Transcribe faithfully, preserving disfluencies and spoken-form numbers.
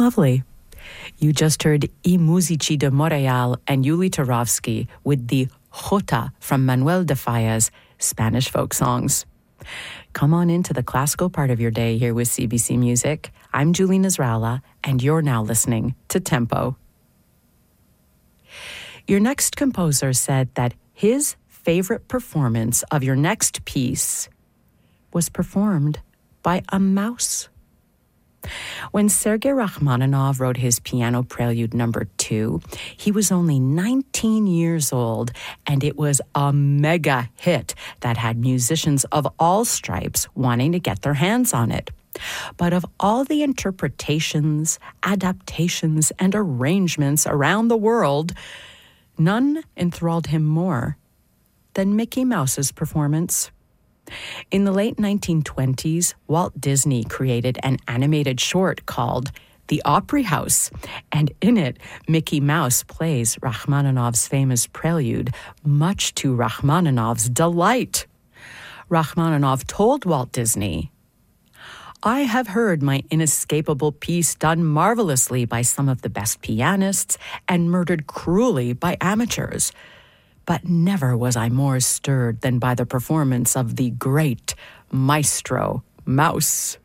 Lovely. You just heard I Musici de Montréal and Yuli Turovsky with the Jota from Manuel de Falla's Spanish folk songs. Come on into the classical part of your day here with C B C Music. I'm Julie Nasrallah, and you're now listening to Tempo. Your next composer said that his favorite performance of your next piece was performed by a mouse. When Sergei Rachmaninoff wrote his Piano Prelude number two, he was only nineteen years old, and it was a mega hit that had musicians of all stripes wanting to get their hands on it. But of all the interpretations, adaptations, and arrangements around the world, none enthralled him more than Mickey Mouse's performance. In the late nineteen twenties, Walt Disney created an animated short called The Opry House, and in it, Mickey Mouse plays Rachmaninoff's famous prelude, much to Rachmaninoff's delight. Rachmaninoff told Walt Disney, "I have heard my inescapable piece done marvelously by some of the best pianists and murdered cruelly by amateurs. But never was I more stirred than by the performance of the great Maestro Mouse."